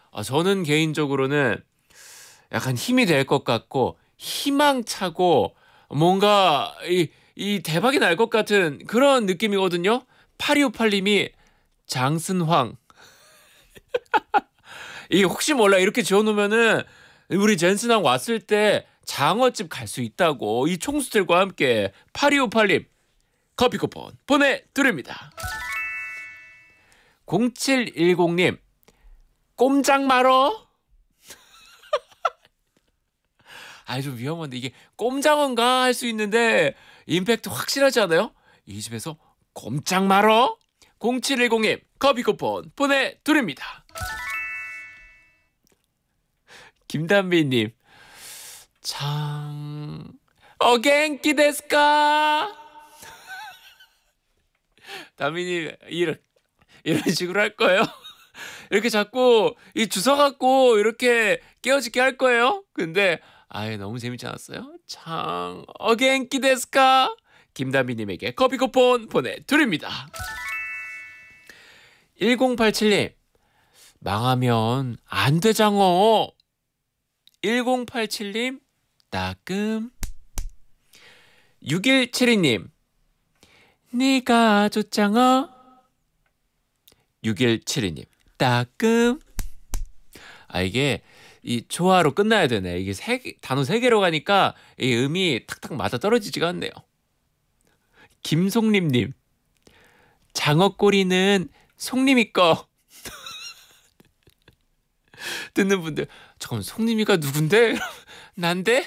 저는 개인적으로는 약간 힘이 될 것 같고 희망차고 뭔가 이 대박이 날 것 같은 그런 느낌이거든요. 8258님이 장슨황. 이게 혹시 몰라 이렇게 지어놓으면은 우리 젠슨왕 왔을 때 장어집 갈 수 있다고 이 총수들과 함께 8258님 커피 쿠폰 보내드립니다. 0710님 꼼짝 말어. 좀 위험한데 이게 꼼장어인가 할 수 있는데 임팩트 확실하지 않아요? 이 집에서 꼼짝 말어. 0710님 커피 쿠폰 보내드립니다. 김단비님 참 겐키 데스까. 단비님 이런 식으로 할 거예요? 이렇게 자꾸 이 주워 갖고 이렇게 깨어지게 할 거예요? 근데 너무 재밌지 않았어요? 참 겐키 데스까. 김단비님에게 커피 쿠폰 보내드립니다. 1087님 망하면 안 되장어. 1087님 따끔. 6172님 네가 줬장어. 6172님 따끔. 이게 이 조화로 끝나야 되네. 이게 단어 3개로 가니까 이 음이 탁탁 맞아 떨어지지가 않네요. 김송림님 장어꼬리는 송림이 거. 듣는 분들 잠깐만 송림이가 누군데? 난데?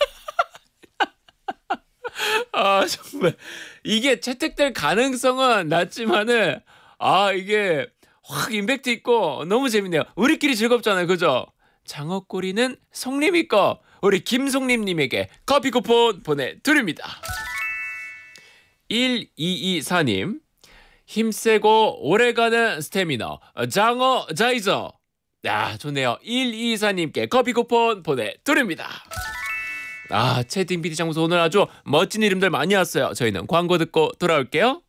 정말 이게 채택될 가능성은 낮지만은 이게 확 임팩트 있고 너무 재밌네요. 우리끼리 즐겁잖아요. 그죠? 장어꼬리는 송림이 거. 우리 김송림님에게 커피 쿠폰 보내드립니다. 1224님 힘세고 오래가는 스태미너 장어 자이저. 좋네요. 124님께 커피 쿠폰 보내드립니다. 채팅 PD 장소 오늘 아주 멋진 이름들 많이 왔어요. 저희는 광고 듣고 돌아올게요.